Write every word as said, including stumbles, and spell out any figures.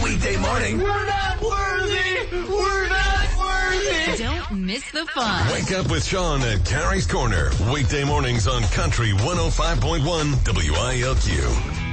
weekday morning. We're not worthy. We're not worthy. Don't miss the fun. Wake up with Sean at Carrie's Corner. Weekday mornings on Country one oh five point one W I L Q.